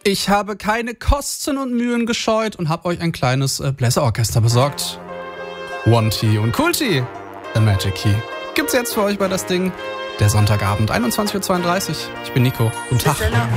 Ich habe keine Kosten und Mühen gescheut und habe euch ein kleines Bläserorchester besorgt. One T und Cool T, The Magic Key. Gibt's jetzt für euch bei das Ding. Der Sonntagabend, 21:32 Uhr. Ich bin Nico. Guten Tag.